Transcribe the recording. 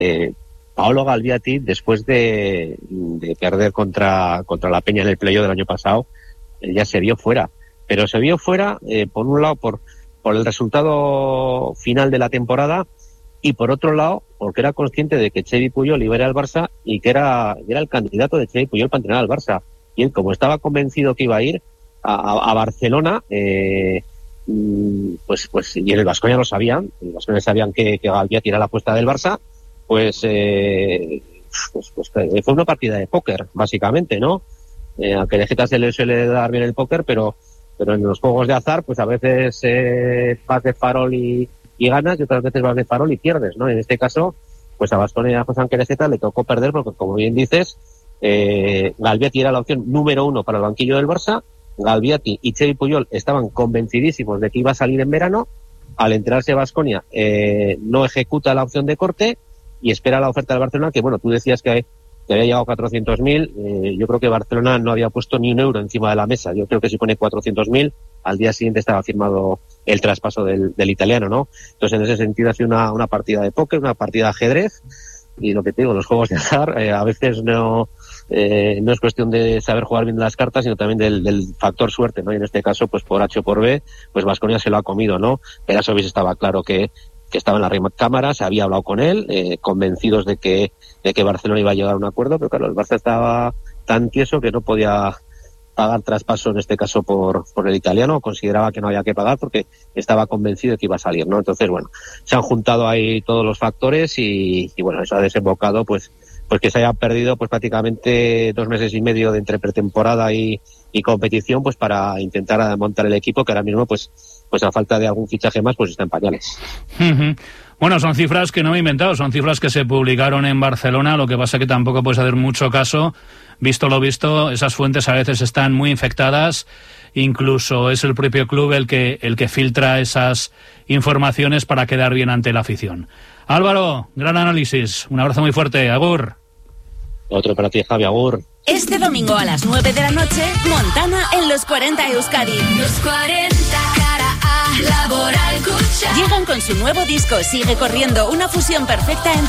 Paolo Galbiati, después de perder contra la Peña en el playoff del año pasado, ya se vio fuera. Pero se vio fuera, por un lado, por el resultado final de la temporada, y por otro lado, porque era consciente de que Xavi Puyol iba a ir al Barça y que era el candidato de Xavi Puyol para entrenar al Barça. Y él, como estaba convencido que iba a ir a Barcelona, pues y en el Baskonia lo sabían, en el Baskonia sabían que Galbiati era la apuesta del Barça, pues fue una partida de póker, básicamente, ¿no? Aunque de jeta se le suele dar bien el póker, pero en los juegos de azar, pues a veces vas de farol y ganas, y otras veces vas de farol y pierdes, ¿no? En este caso, pues a Baskonia y a José Ángel Ejeta le tocó perder porque, como bien dices, Galbiati era la opción número 1 para el banquillo del Barça. Galbiati y Xavi Puyol estaban convencidísimos de que iba a salir en verano. Al enterarse Baskonia, no ejecuta la opción de corte y espera la oferta del Barcelona, que bueno, tú decías que había llegado a 400.000, yo creo que Barcelona no había puesto ni un euro encima de la mesa. Yo creo que si pone 400.000, al día siguiente estaba firmado el traspaso del italiano, ¿no? Entonces, en ese sentido ha sido una partida de póker, una partida de ajedrez, y lo que te digo, los juegos de azar a veces no es cuestión de saber jugar bien las cartas, sino también del factor suerte, ¿no? Y en este caso, pues por H o por B, pues Baskonia se lo ha comido, ¿no? Perasovic estaba claro que estaba en la recámara, se había hablado con él, convencidos de que Barcelona iba a llegar a un acuerdo, pero claro, el Barça estaba tan tieso que no podía pagar traspaso, en este caso por el italiano, consideraba que no había que pagar porque estaba convencido de que iba a salir, ¿no? Entonces, bueno, se han juntado ahí todos los factores y bueno, eso ha desembocado pues que se haya perdido pues prácticamente 2 meses y medio de entre pretemporada y competición, pues para intentar montar el equipo, que ahora mismo pues a falta de algún fichaje más, pues está en pañales. Bueno, son cifras que no me he inventado, son cifras que se publicaron en Barcelona, lo que pasa que tampoco puedes hacer mucho caso. Visto lo visto, esas fuentes a veces están muy infectadas, incluso es el propio club el que filtra esas informaciones para quedar bien ante la afición. Álvaro, gran análisis, un abrazo muy fuerte, agur. Otro para ti, Javi, agur. Este domingo a las 9 de la noche, Montana en Los 40 Euskadi. Los 40, cara A, Laboral Cucha. Llegan con su nuevo disco Sigue Corriendo, una fusión perfecta entre